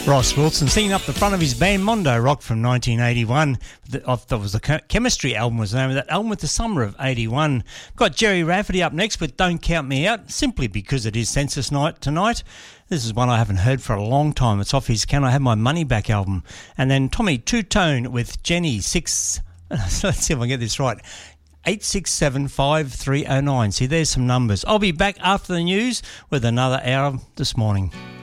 Ross Wilson singing up the front of his band Mondo Rock from 1981. That was the Chemistry album, was the name of that album, with the summer of 81. Got Jerry Rafferty up next with Don't Count Me Out, simply because it is census night tonight. This is one I haven't heard for a long time. It's off his Can I Have My Money Back album. And then Tommy Two Tone with Jenny 6. Let's see if I can get this right. 8675309. See, there's some numbers. I'll be back after the news with another hour this morning.